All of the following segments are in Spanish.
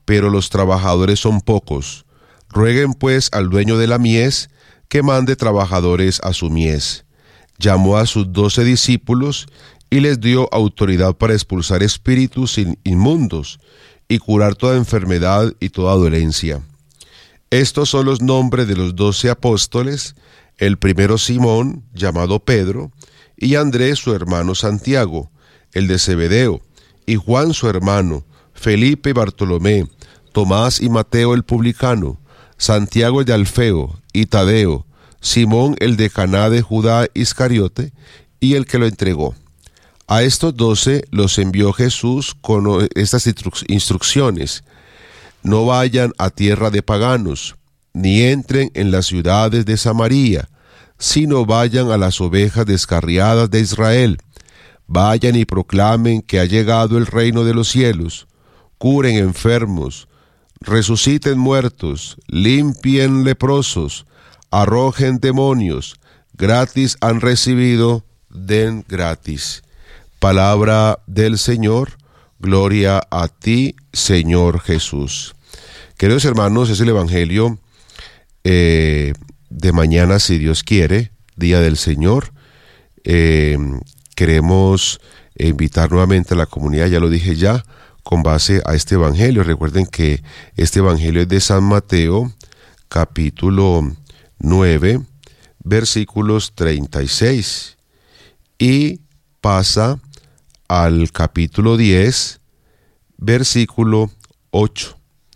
pero los trabajadores son pocos. Rueguen pues al dueño de la mies que mande trabajadores a su mies. Llamó a sus 12 discípulos y les dio autoridad para expulsar espíritus inmundos y curar toda enfermedad y toda dolencia. Estos son los nombres de los 12 apóstoles: el primero Simón, llamado Pedro, y Andrés su hermano Santiago, el de Zebedeo, y Juan su hermano, Felipe y Bartolomé, Tomás y Mateo el publicano, Santiago el de Alfeo y Tadeo, Simón el de Caná de Judá Iscariote, y el que lo entregó. A estos 12 los envió Jesús con estas instrucciones: no vayan a tierra de paganos, ni entren en las ciudades de Samaria, sino vayan a las ovejas descarriadas de Israel. Vayan y proclamen que ha llegado el reino de los cielos. Curen enfermos, resuciten muertos, limpien leprosos, arrojen demonios. Gratis han recibido, den gratis. Palabra del Señor. Gloria a ti, Señor Jesús. Queridos hermanos, es el Evangelio de mañana, si Dios quiere, Día del Señor. Queremos invitar nuevamente a la comunidad, ya lo dije ya, con base a este Evangelio. Recuerden que este Evangelio es de San Mateo, capítulo 9, versículos 36, y pasa al capítulo 10, versículo 8.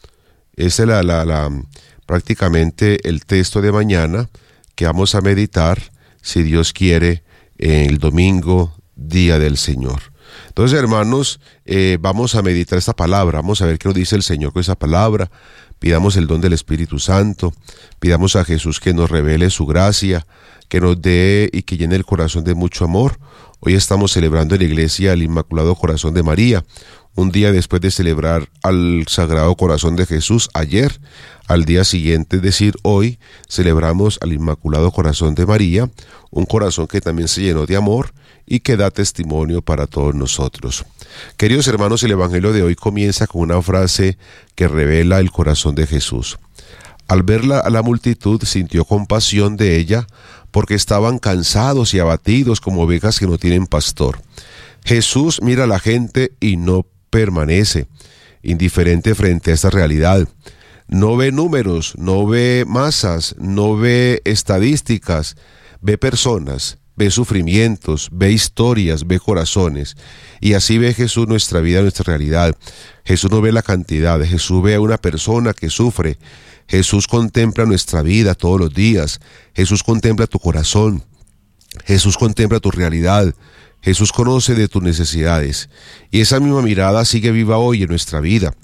Ese es prácticamente el texto de mañana que vamos a meditar, si Dios quiere, el domingo, Día del Señor. Entonces, hermanos, vamos a meditar esta palabra, vamos a ver qué nos dice el Señor con esa palabra. Pidamos el don del Espíritu Santo, pidamos a Jesús que nos revele su gracia, que nos dé y que llene el corazón de mucho amor. Hoy estamos celebrando en la iglesia el Inmaculado Corazón de María, un día después de celebrar al Sagrado Corazón de Jesús ayer. Al día siguiente, es decir, hoy, celebramos al Inmaculado Corazón de María, un corazón que también se llenó de amor y que da testimonio para todos nosotros. Queridos hermanos, el Evangelio de hoy comienza con una frase que revela el corazón de Jesús. Al verla a la multitud, sintió compasión de ella, porque estaban cansados y abatidos como ovejas que no tienen pastor. Jesús mira a la gente y no permanece indiferente frente a esta realidad. No ve números, no ve masas, no ve estadísticas, ve personas, ve sufrimientos, ve historias, ve corazones. Y así ve Jesús nuestra vida, nuestra realidad. Jesús no ve la cantidad, Jesús ve a una persona que sufre. Jesús contempla nuestra vida todos los días. Jesús contempla tu corazón. Jesús contempla tu realidad. Jesús conoce de tus necesidades. Y esa misma mirada sigue viva hoy en nuestra vida.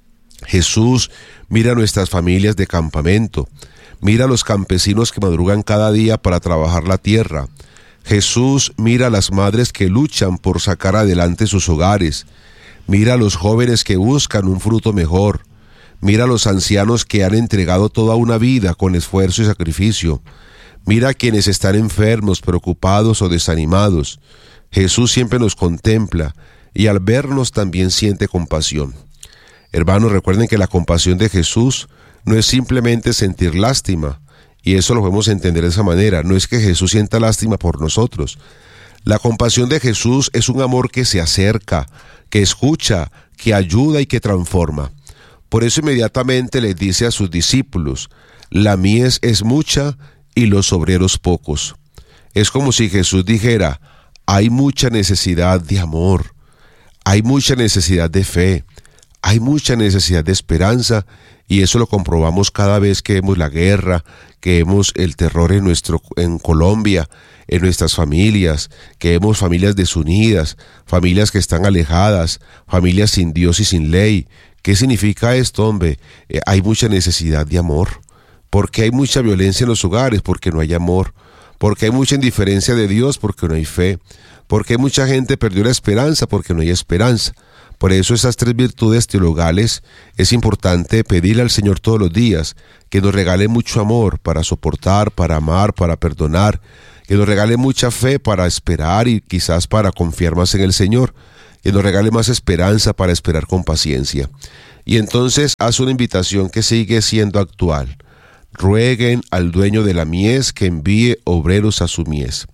Jesús mira a nuestras familias de campamento. Mira a los campesinos que madrugan cada día para trabajar la tierra. Jesús mira a las madres que luchan por sacar adelante sus hogares. Mira a los jóvenes que buscan un fruto mejor. Mira a los ancianos que han entregado toda una vida con esfuerzo y sacrificio. Mira a quienes están enfermos, preocupados o desanimados. Jesús siempre nos contempla y al vernos también siente compasión. Hermanos, recuerden que la compasión de Jesús no es simplemente sentir lástima, y eso lo podemos entender de esa manera. No es que Jesús sienta lástima por nosotros. La compasión de Jesús es un amor que se acerca, que escucha, que ayuda y que transforma. Por eso inmediatamente les dice a sus discípulos: la mies es mucha y los obreros pocos. Es como si Jesús dijera: hay mucha necesidad de amor, hay mucha necesidad de fe, hay mucha necesidad de esperanza, y eso lo comprobamos cada vez que vemos la guerra, que vemos el terror en Colombia, en nuestras familias, que vemos familias desunidas, familias que están alejadas, familias sin Dios y sin ley. ¿Qué significa esto, hombre? Hay mucha necesidad de amor. ¿Por qué hay mucha violencia en los hogares? Porque no hay amor. Porque hay mucha indiferencia de Dios, porque no hay fe. Porque mucha gente perdió la esperanza, porque no hay esperanza. Por eso esas 3 virtudes teologales es importante pedirle al Señor todos los días, que nos regale mucho amor para soportar, para amar, para perdonar, que nos regale mucha fe para esperar y quizás para confiar más en el Señor, que nos regale más esperanza para esperar con paciencia. Y entonces hace una invitación que sigue siendo actual. Rueguen al dueño de la mies que envíe obreros a su mies.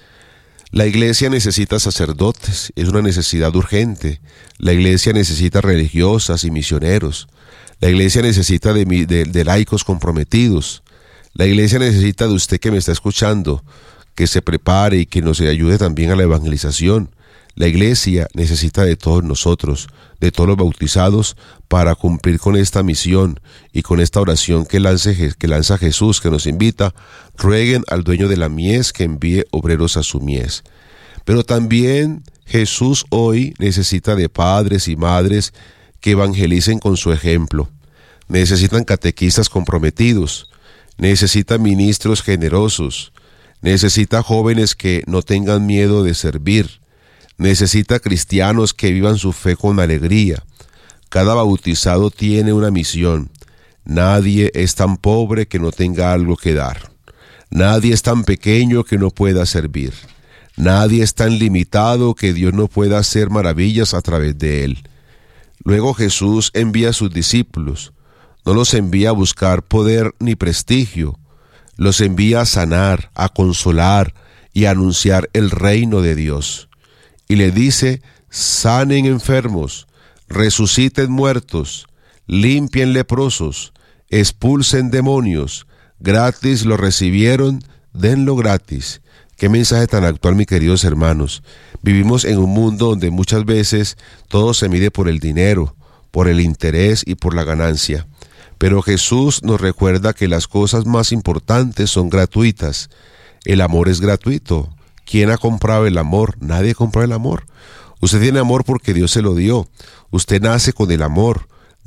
La iglesia necesita sacerdotes, es una necesidad urgente. La iglesia necesita religiosas y misioneros. La iglesia necesita de laicos comprometidos. La iglesia necesita de usted que me está escuchando, que se prepare y que nos ayude también a la evangelización. La iglesia necesita de todos nosotros, de todos los bautizados, para cumplir con esta misión y con esta oración que lanza Jesús, que nos invita: rueguen al dueño de la mies que envíe obreros a su mies. Pero también Jesús hoy necesita de padres y madres que evangelicen con su ejemplo. Necesitan catequistas comprometidos, necesita ministros generosos, necesita jóvenes que no tengan miedo de servir, necesita cristianos que vivan su fe con alegría. Cada bautizado tiene una misión. Nadie es tan pobre que no tenga algo que dar. Nadie es tan pequeño que no pueda servir. Nadie es tan limitado que Dios no pueda hacer maravillas a través de él. Luego Jesús envía a sus discípulos. No los envía a buscar poder ni prestigio. Los envía a sanar, a consolar y a anunciar el reino de Dios. Y le dice: sanen enfermos, resuciten muertos, limpien leprosos, expulsen demonios. Gratis lo recibieron, denlo gratis. Qué mensaje tan actual, mis queridos hermanos. Vivimos en un mundo donde muchas veces todo se mide por el dinero, por el interés y por la ganancia. Pero Jesús nos recuerda que las cosas más importantes son gratuitas. El amor es gratuito. ¿Quién ha comprado el amor? Nadie compró el amor. Usted tiene amor porque Dios se lo dio. Usted nace con el amor.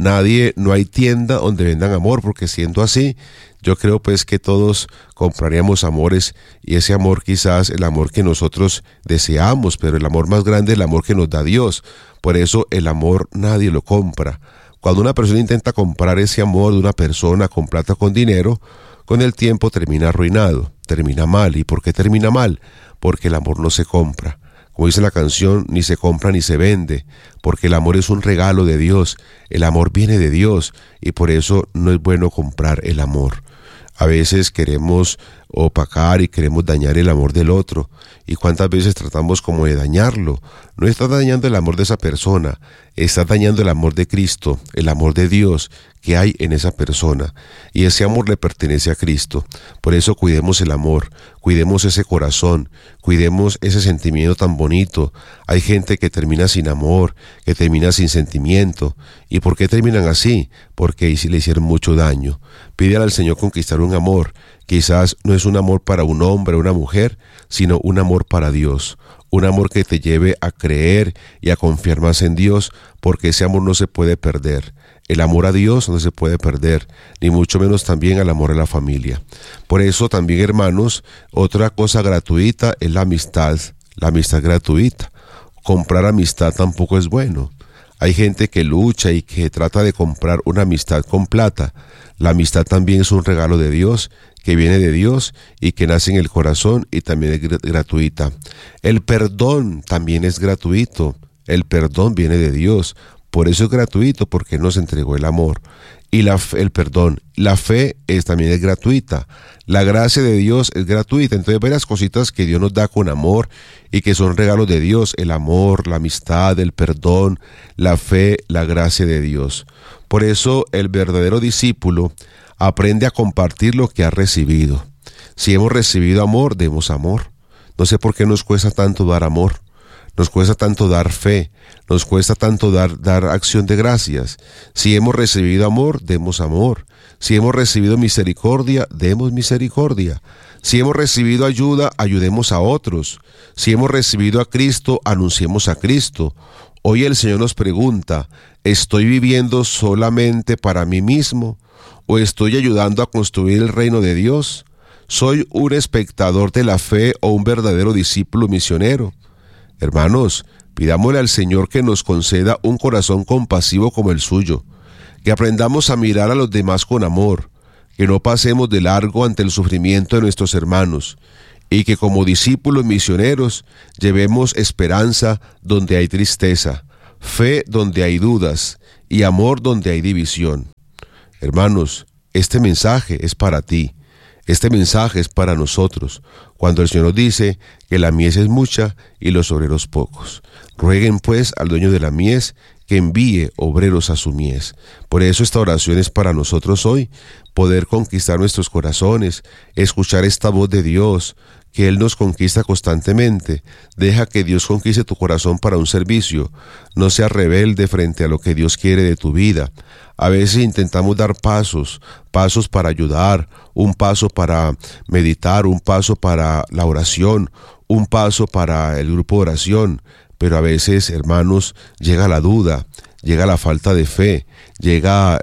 No hay tienda donde vendan amor, porque siendo así, yo creo pues que todos compraríamos amores, y ese amor quizás el amor que nosotros deseamos, pero el amor más grande es el amor que nos da Dios. Por eso el amor nadie lo compra. Cuando una persona intenta comprar ese amor de una persona con plata, con dinero, con el tiempo termina arruinado, termina mal. ¿Y por qué termina mal? Porque el amor no se compra. Como dice la canción, ni se compra ni se vende, porque el amor es un regalo de Dios, el amor viene de Dios, y por eso no es bueno comprar el amor. A veces queremos opacar y queremos dañar el amor del otro, y cuántas veces tratamos como de dañarlo. No estás dañando el amor de esa persona, estás dañando el amor de Cristo, el amor de Dios que hay en esa persona, y ese amor le pertenece a Cristo. Por eso cuidemos el amor, cuidemos ese corazón, cuidemos ese sentimiento tan bonito. Hay gente que termina sin amor, que termina sin sentimiento. ¿Y por qué terminan así? Porque ahí sí le hicieron mucho daño. Pídale al Señor conquistar un amor. Quizás no es un amor para un hombre o una mujer, sino un amor para Dios. Un amor que te lleve a creer y a confiar más en Dios, porque ese amor no se puede perder. El amor a Dios no se puede perder, ni mucho menos también el amor a la familia. Por eso también, hermanos, otra cosa gratuita es la amistad gratuita. Comprar amistad tampoco es bueno. Hay gente que lucha y que trata de comprar una amistad con plata. La amistad también es un regalo de Dios, que viene de Dios y que nace en el corazón, y también es gratuita. El perdón también es gratuito. El perdón viene de Dios. Por eso es gratuito, porque nos entregó el amor. Y la fe también es gratuita. La gracia de Dios es gratuita. Entonces, varias cositas que Dios nos da con amor y que son regalos de Dios: el amor, la amistad, el perdón, la fe, la gracia de Dios. Por eso el verdadero discípulo aprende a compartir lo que ha recibido. Si hemos recibido amor, demos amor. No sé por qué nos cuesta tanto dar amor. Nos cuesta tanto dar fe, nos cuesta tanto dar acción de gracias. Si hemos recibido amor, demos amor. Si hemos recibido misericordia, demos misericordia. Si hemos recibido ayuda, ayudemos a otros. Si hemos recibido a Cristo, anunciemos a Cristo. Hoy el Señor nos pregunta: ¿estoy viviendo solamente para mí mismo o estoy ayudando a construir el reino de Dios? ¿Soy un espectador de la fe o un verdadero discípulo misionero? Hermanos, pidámosle al Señor que nos conceda un corazón compasivo como el suyo, que aprendamos a mirar a los demás con amor, que no pasemos de largo ante el sufrimiento de nuestros hermanos, y que como discípulos misioneros llevemos esperanza donde hay tristeza, fe donde hay dudas y amor donde hay división. Hermanos, este mensaje es para ti, este mensaje es para nosotros, cuando el Señor nos dice que la mies es mucha y los obreros pocos. Rueguen pues al dueño de la mies que envíe obreros a su mies. Por eso esta oración es para nosotros hoy, poder conquistar nuestros corazones, escuchar esta voz de Dios, que Él nos conquista constantemente. Deja que Dios conquiste tu corazón para un servicio. No seas rebelde frente a lo que Dios quiere de tu vida. A veces intentamos dar pasos para ayudar, un paso para meditar, un paso para la oración, un paso para el grupo de oración. Pero a veces, hermanos, llega la duda, llega la falta de fe, llega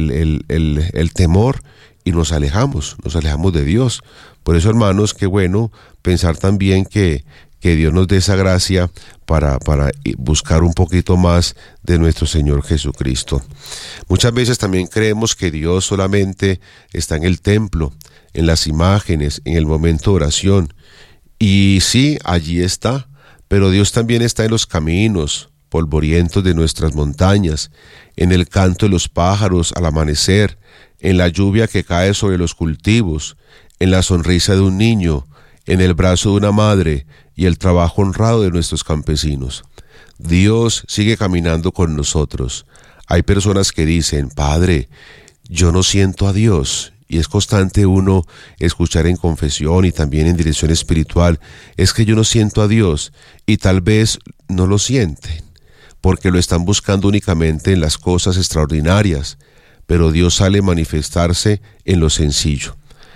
el temor y nos alejamos de Dios. Por eso, hermanos, qué bueno pensar también que Dios nos dé esa gracia para buscar un poquito más de nuestro Señor Jesucristo. Muchas veces también creemos que Dios solamente está en el templo, en las imágenes, en el momento de oración. Y sí, allí está, pero Dios también está en los caminos polvorientos de nuestras montañas, en el canto de los pájaros al amanecer, en la lluvia que cae sobre los cultivos, en la sonrisa de un niño, en el brazo de una madre y el trabajo honrado de nuestros campesinos. Dios sigue caminando con nosotros. Hay personas que dicen: Padre, yo no siento a Dios. Y es constante uno escuchar en confesión y también en dirección espiritual: es que yo no siento a Dios. Y tal vez no lo sienten, porque lo están buscando únicamente en las cosas extraordinarias. Pero Dios sale a manifestarse en lo sencillo.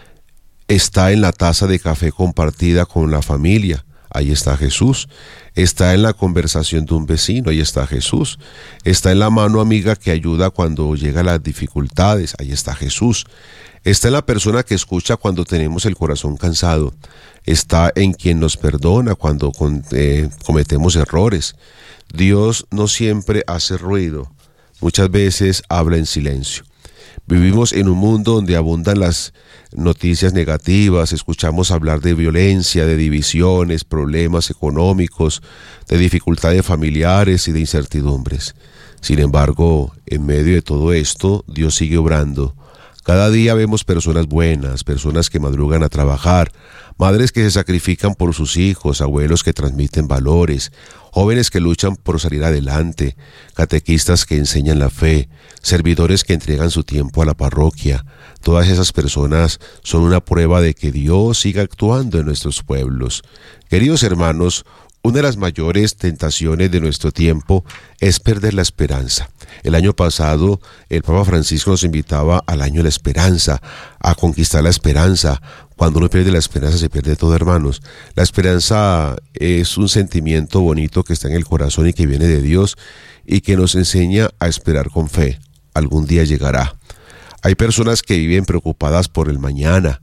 Está en la taza de café compartida con la familia, ahí está Jesús. Está en la conversación de un vecino, ahí está Jesús. Está en la mano amiga que ayuda cuando llegan las dificultades, ahí está Jesús. Está en la persona que escucha cuando tenemos el corazón cansado. Está en quien nos perdona cuando cometemos errores. Dios no siempre hace ruido, muchas veces habla en silencio. Vivimos en un mundo donde abundan las noticias negativas, escuchamos hablar de violencia, de divisiones, problemas económicos, de dificultades familiares y de incertidumbres. Sin embargo, en medio de todo esto, Dios sigue obrando. Cada día vemos personas buenas, personas que madrugan a trabajar, madres que se sacrifican por sus hijos, abuelos que transmiten valores, jóvenes que luchan por salir adelante, catequistas que enseñan la fe, servidores que entregan su tiempo a la parroquia. Todas esas personas son una prueba de que Dios sigue actuando en nuestros pueblos. Queridos hermanos, una de las mayores tentaciones de nuestro tiempo es perder la esperanza. El año pasado, el Papa Francisco nos invitaba al año de la esperanza, a conquistar la esperanza. Cuando uno pierde la esperanza, se pierde todo, hermanos. La esperanza es un sentimiento bonito que está en el corazón y que viene de Dios y que nos enseña a esperar con fe. Algún día llegará. Hay personas que viven preocupadas por el mañana.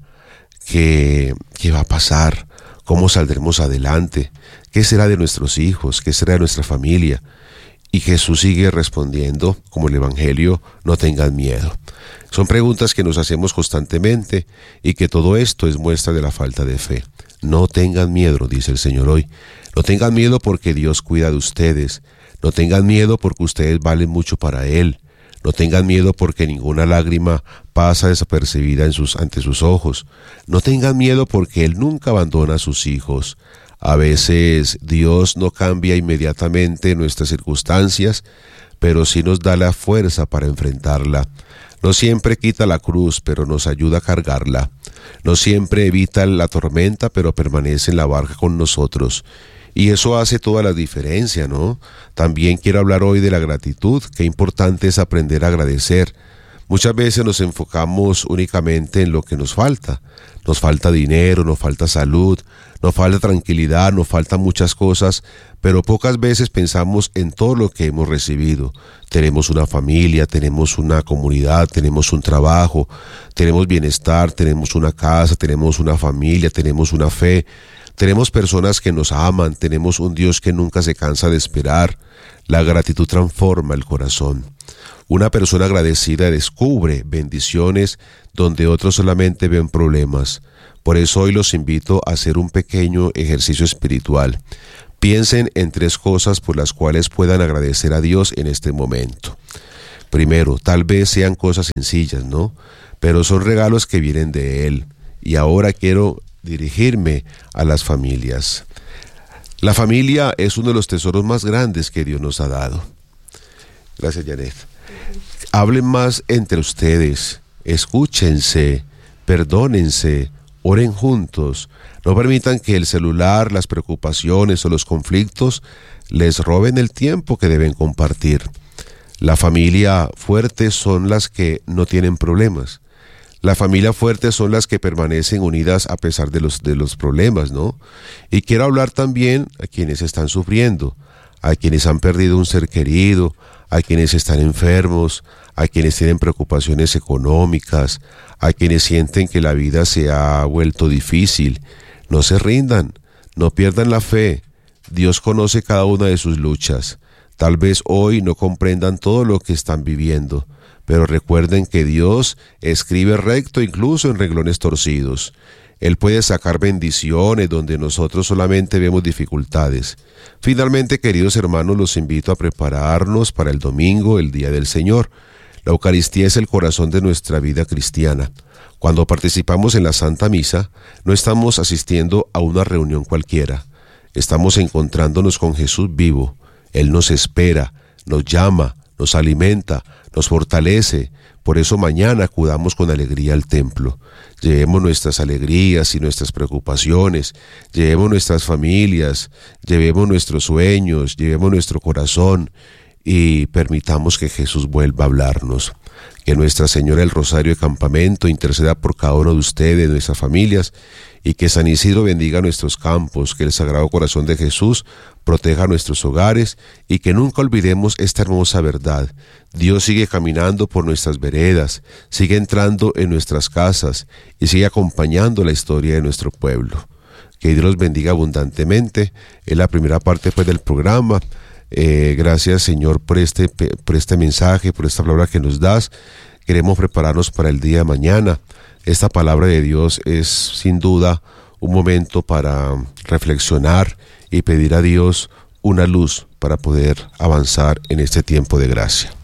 ¿Qué va a pasar? ¿Cómo saldremos adelante? ¿Qué será de nuestros hijos? ¿Qué será de nuestra familia? Y Jesús sigue respondiendo, como el Evangelio: no tengan miedo. Son preguntas que nos hacemos constantemente y que todo esto es muestra de la falta de fe. No tengan miedo, dice el Señor hoy. No tengan miedo porque Dios cuida de ustedes. No tengan miedo porque ustedes valen mucho para Él. No tengan miedo porque ninguna lágrima pasa desapercibida ante sus ojos. No tengan miedo porque Él nunca abandona a sus hijos. A veces Dios no cambia inmediatamente nuestras circunstancias, pero sí nos da la fuerza para enfrentarla. No siempre quita la cruz, pero nos ayuda a cargarla. No siempre evita la tormenta, pero permanece en la barca con nosotros. Y eso hace toda la diferencia, ¿no? También quiero hablar hoy de la gratitud. Qué importante es aprender a agradecer. Muchas veces nos enfocamos únicamente en lo que nos falta. Nos falta dinero, nos falta salud, nos falta tranquilidad, nos faltan muchas cosas, pero pocas veces pensamos en todo lo que hemos recibido. Tenemos una familia, tenemos una comunidad, tenemos un trabajo, tenemos bienestar, tenemos una casa, tenemos una familia, tenemos una fe. Tenemos personas que nos aman, tenemos un Dios que nunca se cansa de esperar. La gratitud transforma el corazón. Una persona agradecida descubre bendiciones donde otros solamente ven problemas. Por eso hoy los invito a hacer un pequeño ejercicio espiritual. Piensen en 3 cosas por las cuales puedan agradecer a Dios en este momento. Primero, tal vez sean cosas sencillas, ¿no? Pero son regalos que vienen de Él. Y ahora quiero dirigirme a las familias. La familia es uno de los tesoros más grandes que Dios nos ha dado. Gracias, Janet. Hablen más entre ustedes, escúchense, perdónense, oren juntos. No permitan que el celular, las preocupaciones o los conflictos les roben el tiempo que deben compartir. La familia fuerte son las que no tienen problemas. La familia fuerte son las que permanecen unidas a pesar de los problemas, ¿no? Y quiero hablar también a quienes están sufriendo, a quienes han perdido un ser querido, a quienes están enfermos, a quienes tienen preocupaciones económicas, a quienes sienten que la vida se ha vuelto difícil. No se rindan, no pierdan la fe. Dios conoce cada una de sus luchas. Tal vez hoy no comprendan todo lo que están viviendo, pero recuerden que Dios escribe recto incluso en renglones torcidos. Él puede sacar bendiciones donde nosotros solamente vemos dificultades. Finalmente, queridos hermanos, los invito a prepararnos para el domingo, el Día del Señor. La Eucaristía es el corazón de nuestra vida cristiana. Cuando participamos en la Santa Misa, no estamos asistiendo a una reunión cualquiera. Estamos encontrándonos con Jesús vivo. Él nos espera, nos llama, nos alimenta, nos fortalece. Por eso mañana acudamos con alegría al templo. Llevemos nuestras alegrías y nuestras preocupaciones, llevemos nuestras familias, llevemos nuestros sueños, llevemos nuestro corazón y permitamos que Jesús vuelva a hablarnos. Que Nuestra Señora del Rosario de Campamento interceda por cada uno de ustedes, nuestras familias, y que San Isidro bendiga nuestros campos, que el Sagrado Corazón de Jesús proteja nuestros hogares y que nunca olvidemos esta hermosa verdad. Dios sigue caminando por nuestras veredas, sigue entrando en nuestras casas y sigue acompañando la historia de nuestro pueblo. Que Dios los bendiga abundantemente. Es la primera parte del programa. Gracias, Señor, por este mensaje, por esta palabra que nos das. Queremos prepararnos para el día de mañana. Esta palabra de Dios es sin duda un momento para reflexionar y pedir a Dios una luz para poder avanzar en este tiempo de gracia.